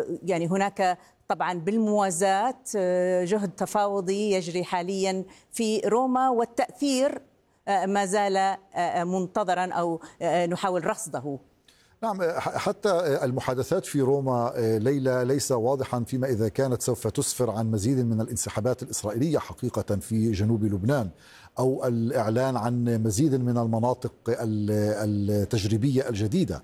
يعني هناك طبعا بالموازاة جهد تفاوضي يجري حاليا في روما، والتأثير ما زال منتظرا أو نحاول رصده. نعم، حتى المحادثات في روما ليلى ليس واضحا فيما إذا كانت سوف تسفر عن مزيد من الانسحابات الإسرائيلية حقيقة في جنوب لبنان، أو الإعلان عن مزيد من المناطق التجريبية الجديدة.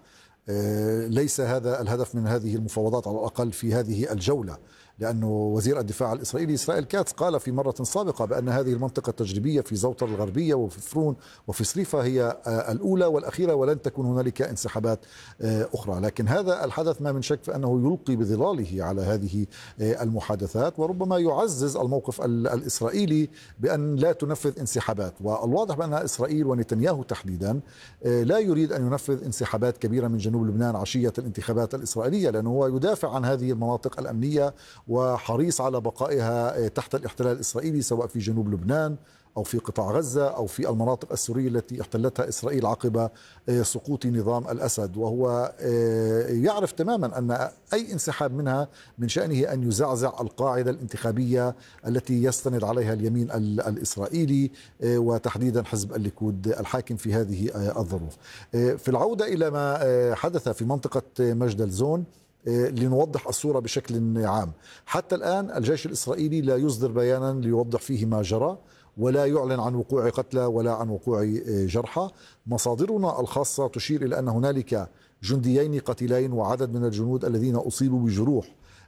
ليس هذا الهدف من هذه المفاوضات على الأقل في هذه الجولة، لأنه وزير الدفاع الإسرائيلي إسرائيل كاتس قال في مرة سابقة بأن هذه المنطقة التجريبية في زوطر الغربية وفي فرون وفي صريفة هي الأولى والأخيرة، ولن تكون هنالك انسحابات أخرى. لكن هذا الحدث ما من شك فأنه يلقي بظلاله على هذه المحادثات، وربما يعزز الموقف الإسرائيلي بأن لا تنفذ انسحابات. والواضح بأن إسرائيل ونتنياهو تحديدا لا يريد أن ينفذ انسحابات كبيرة من جنوب لبنان عشية الانتخابات الإسرائيلية، لأنه هو يدافع عن هذه المناطق الأمنية وحريص على بقائها تحت الاحتلال الإسرائيلي، سواء في جنوب لبنان أو في قطاع غزة أو في المناطق السورية التي احتلتها إسرائيل عقب سقوط نظام الأسد. وهو يعرف تماما أن أي انسحاب منها من شأنه أن يزعزع القاعدة الانتخابية التي يستند عليها اليمين الإسرائيلي وتحديدا حزب الليكود الحاكم في هذه الظروف. في العودة إلى ما حدث في منطقة مجدل زون، لنوضح الصورة بشكل عام. حتى الآن الجيش الإسرائيلي لا يصدر بيانا ليوضح فيه ما جرى، ولا يعلن عن وقوع قتلى ولا عن وقوع جرحى. مصادرنا الخاصة تشير إلى أن هنالك جنديين قتيلين وعدد من الجنود الذين أصيبوا بجروح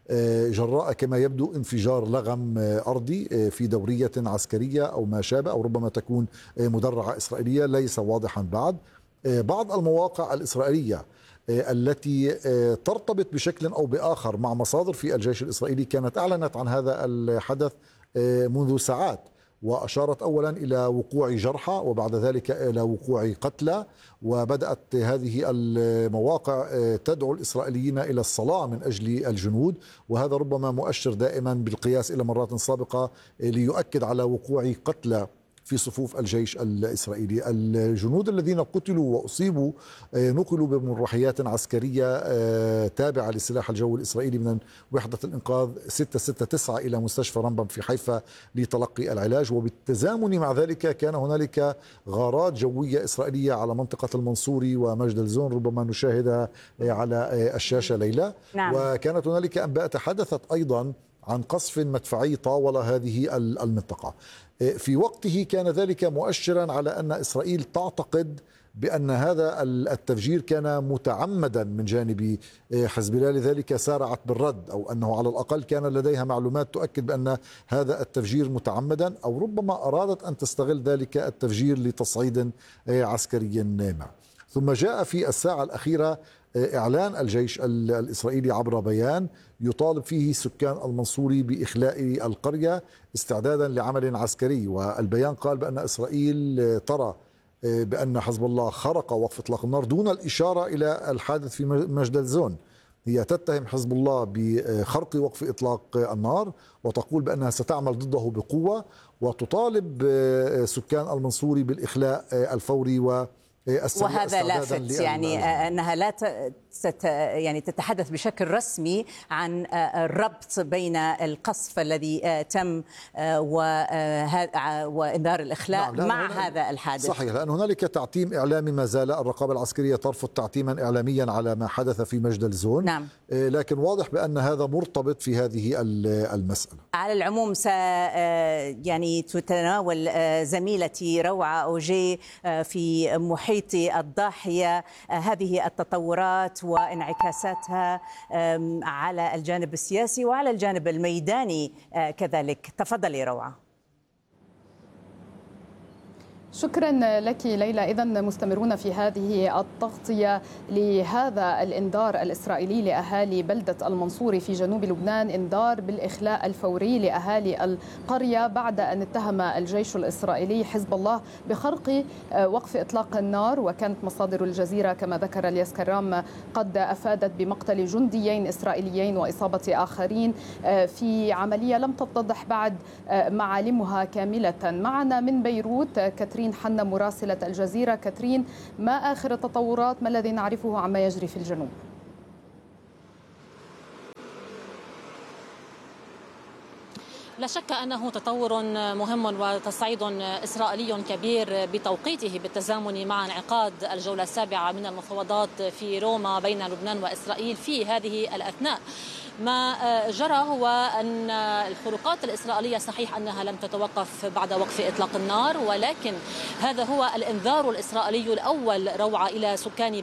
جراء كما يبدو انفجار لغم أرضي في دورية عسكرية أو ما شابه، أو ربما تكون مدرعة إسرائيلية، ليس واضحا بعد. بعض المواقع الإسرائيلية التي ترتبط بشكل أو بآخر مع مصادر في الجيش الإسرائيلي كانت أعلنت عن هذا الحدث منذ ساعات، وأشارت أولا إلى وقوع جرحى وبعد ذلك إلى وقوع قتلى، وبدأت هذه المواقع تدعو الإسرائيليين إلى الصلاة من أجل الجنود، وهذا ربما مؤشر دائما بالقياس إلى مرات سابقة ليؤكد على وقوع قتلى في صفوف الجيش الإسرائيلي. الجنود الذين قتلوا وأصيبوا نقلوا بمروحيات عسكرية تابعة للسلاح الجوي الإسرائيلي من وحدة الإنقاذ 669 إلى مستشفى رمبم في حيفا لتلقي العلاج. وبالتزامن مع ذلك كان هنالك غارات جوية إسرائيلية على منطقة المنصوري ومجدل زون، ربما نشاهدها على الشاشة ليلى. نعم. وكانت هنالك أنباء تحدثت أيضا عن قصف مدفعي طاول هذه المنطقة. في وقته كان ذلك مؤشرا على أن إسرائيل تعتقد بأن هذا التفجير كان متعمدا من جانب حزب الله، لذلك سارعت بالرد، أو أنه على الأقل كان لديها معلومات تؤكد بأن هذا التفجير متعمدا، أو ربما أرادت أن تستغل ذلك التفجير لتصعيد عسكري ما. ثم جاء في الساعة الأخيرة إعلان الجيش الإسرائيلي عبر بيان يطالب فيه سكان المنصوري بإخلاء القرية استعدادا لعمل عسكري. والبيان قال بأن إسرائيل ترى بأن حزب الله خرق وقف إطلاق النار دون الإشارة إلى الحادث في مجدل زون. هي تتهم حزب الله بخرق وقف إطلاق النار وتقول بأنها ستعمل ضده بقوة، وتطالب سكان المنصوري بالإخلاء الفوري وهذا لافت، يعني أنها لا يعني تتحدث بشكل رسمي عن الربط بين القصف الذي تم وإنذار الإخلاء مع هذا الحادث. صحيح، لأن هنالك تعتيم إعلامي ما زال. الرقابة العسكرية ترفض تعتيما إعلاميا على ما حدث في مجدل زون. نعم. لكن واضح بأن هذا مرتبط في هذه المسألة. على العموم يعني تتناول زميلتي روعة أوجي في محيط الضاحية هذه التطورات وانعكاساتها على الجانب السياسي وعلى الجانب الميداني كذلك. تفضلي روعة. شكرا لك ليلى. إذن مستمرون في هذه التغطية لهذا الإنذار الإسرائيلي لأهالي بلدة المنصوري في جنوب لبنان، إنذار بالإخلاء الفوري لأهالي القرية بعد أن اتهم الجيش الإسرائيلي حزب الله بخرق وقف إطلاق النار. وكانت مصادر الجزيرة كما ذكر الياس كرام قد أفادت بمقتل جنديين إسرائيليين وإصابة آخرين في عملية لم تتضح بعد معالمها كاملة. معنا من بيروت كاترين حنا مراسلة الجزيرة. كاترين، ما آخر التطورات؟ ما الذي نعرفه عما يجري في الجنوب؟ لا شك أنه تطور مهم وتصعيد إسرائيلي كبير بتوقيته بالتزامن مع انعقاد الجولة السابعة من المفاوضات في روما بين لبنان وإسرائيل في هذه الأثناء. ما جرى هو أن الخروقات الإسرائيلية صحيح أنها لم تتوقف بعد وقف إطلاق النار، ولكن هذا هو الإنذار الإسرائيلي الأول روعة إلى سكان